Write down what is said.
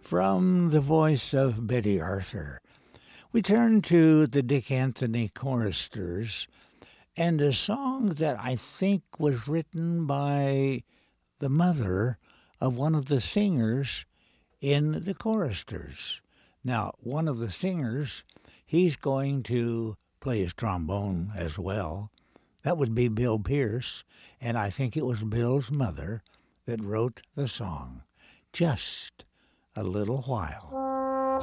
from the voice of Betty Arthur. We turn to the Dick Anthony Choristers and a song that I think was written by the mother of one of the singers in the Choristers. Now, one of the singers, he's going to play his trombone as well. That would be Bill Pierce, and I think it was Bill's mother that wrote the song, Just a Little While.